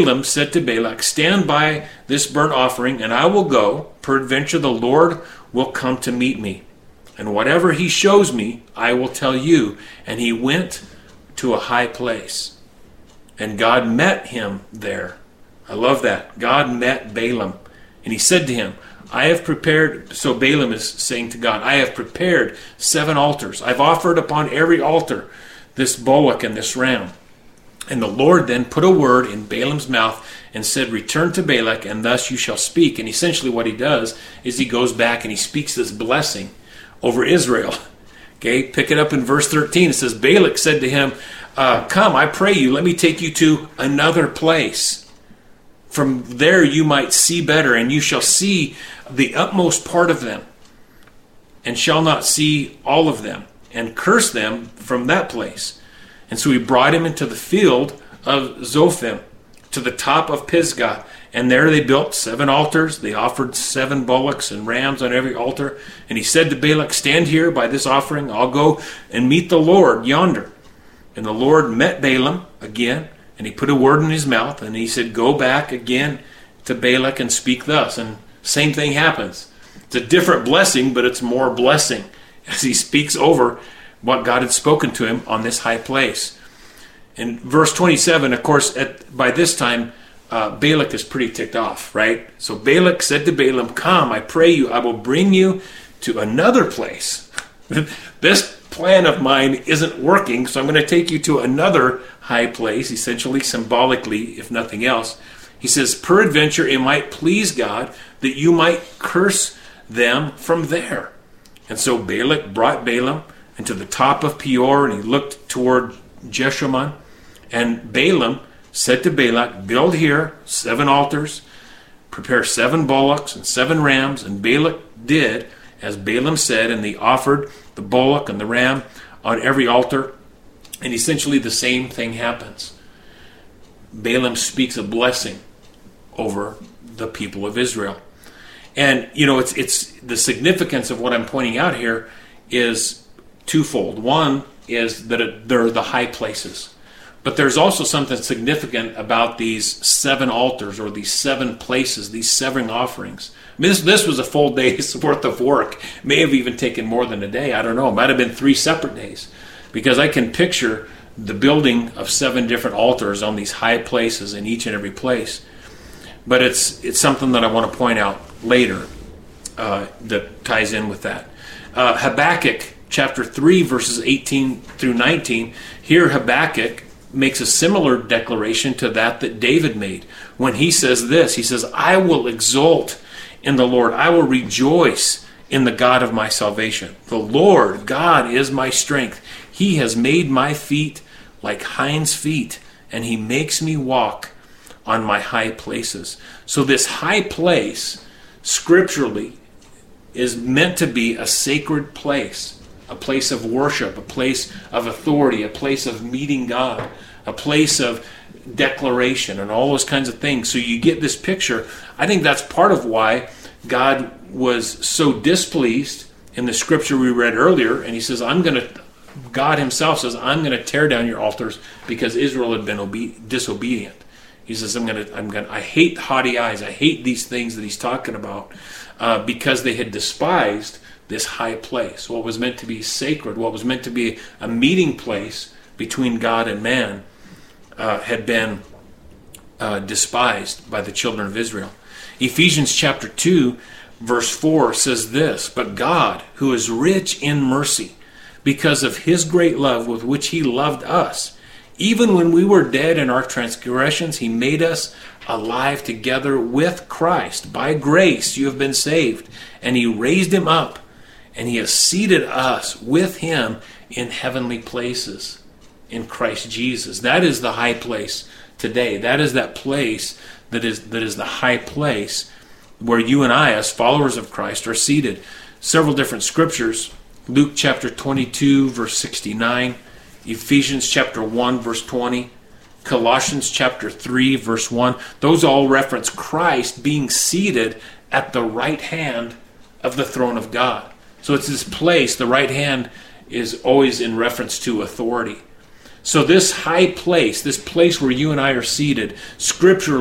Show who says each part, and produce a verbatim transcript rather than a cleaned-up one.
Speaker 1: Balaam said to Balak, stand by this burnt offering, and I will go. Peradventure the Lord will come to meet me. And whatever he shows me, I will tell you. And he went to a high place. And God met him there. I love that. God met Balaam. And he said to him, I have prepared, so Balaam is saying to God, I have prepared seven altars. I've offered upon every altar this bullock and this ram. And the Lord then put a word in Balaam's mouth and said, return to Balak, and thus you shall speak. And essentially what he does is he goes back and he speaks this blessing over Israel. Okay, pick it up in verse thirteen. It says, Balak said to him, uh, come, I pray you, let me take you to another place. From there you might see better, and you shall see the utmost part of them, and shall not see all of them, and curse them from that place. And so he brought him into the field of Zophim, to the top of Pisgah. And there they built seven altars. They offered seven bullocks and rams on every altar. And he said to Balak, stand here by this offering. I'll go and meet the Lord yonder. And the Lord met Balaam again, and he put a word in his mouth. And he said, go back again to Balak and speak thus. And same thing happens. It's a different blessing, but it's more blessing as he speaks over what God had spoken to him on this high place. In verse twenty-seven, of course, at, by this time, uh, Balak is pretty ticked off, right? So Balak said to Balaam, come, I pray you, I will bring you to another place. This plan of mine isn't working, so I'm going to take you to another high place, essentially, symbolically, if nothing else. He says, peradventure it might please God that you might curse them from there. And so Balak brought Balaam into the top of Peor, and he looked toward Jeshimon. And Balaam said to Balak, build here seven altars, prepare seven bullocks and seven rams. And Balak did as Balaam said, and they offered the bullock and the ram on every altar. And essentially the same thing happens. Balaam speaks a blessing over the people of Israel. And, you know, it's it's the significance of what I'm pointing out here is twofold. One is that it, they're the high places. But there's also something significant about these seven altars, or these seven places, these seven offerings. I mean, this, this was a full day's worth of work. It may have even taken more than a day. I don't know. It might have been three separate days. Because I can picture the building of seven different altars on these high places in each and every place. But it's it's something that I want to point out later uh, that ties in with that. Uh, Habakkuk chapter three, verses eighteen through nineteen. Here Habakkuk makes a similar declaration to that that David made when he says this. He says, I will exult in the Lord. I will rejoice in the God of my salvation. The Lord God is my strength. He has made my feet like hinds' feet, and he makes me walk on my high places. So this high place, scripturally, is meant to be a sacred place, a place of worship, a place of authority, a place of meeting God, a place of declaration, and all those kinds of things. So you get this picture. I think that's part of why God was so displeased in the scripture we read earlier, and he says, I'm going to, God himself says, I'm going to tear down your altars because Israel had been obe- disobedient. He says, I'm going to, I'm going to, I hate haughty eyes. I hate these things that he's talking about uh, because they had despised this high place, what was meant to be sacred, what was meant to be a meeting place between God and man, uh, had been uh, despised by the children of Israel. Ephesians chapter two, verse four says this, but God, who is rich in mercy, because of his great love with which he loved us, even when we were dead in our transgressions, he made us alive together with Christ. By grace you have been saved, and he raised him up, and he has seated us with him in heavenly places in Christ Jesus. That is the high place today. That is that place that is that is the high place where you and I, as followers of Christ, are seated. Several different scriptures. Luke chapter twenty-two, verse sixty-nine. Ephesians chapter one, verse twenty. Colossians chapter three, verse one. Those all reference Christ being seated at the right hand of the throne of God. So it's this place, the right hand is always in reference to authority. So this high place, this place where you and I are seated, Scripture